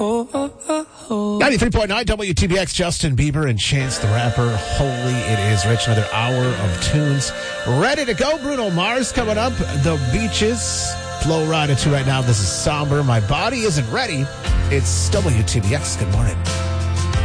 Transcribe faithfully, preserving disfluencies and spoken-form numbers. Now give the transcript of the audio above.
ninety-three point nine W T B X, Justin Bieber and Chance the Rapper. Holy it is, Rich. Another hour of tunes ready to go. Bruno Mars coming up. The Beaches. Flow Rida two right now. This is Somber. My Body Isn't Ready. It's W T B X. Good morning.